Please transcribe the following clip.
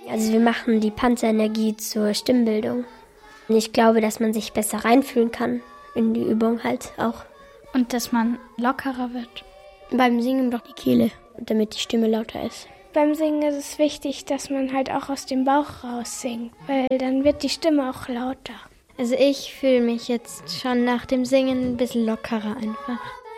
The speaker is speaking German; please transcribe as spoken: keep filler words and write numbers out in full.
Also wir machen die Panzerenergie zur Stimmbildung. Und ich glaube, dass man sich besser reinfühlen kann in die Übung halt auch. Und dass man lockerer wird. Beim Singen doch die Kehle, damit die Stimme lauter ist. Beim Singen ist es wichtig, dass man halt auch aus dem Bauch raus singt, weil dann wird die Stimme auch lauter. Also ich fühle mich jetzt schon nach dem Singen ein bisschen lockerer einfach.